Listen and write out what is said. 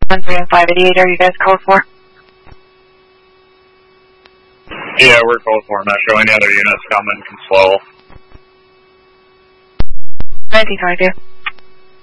13 and 588, are you guys code for? Yeah, we're code for. I'm not showing any other units coming from slow. 1922.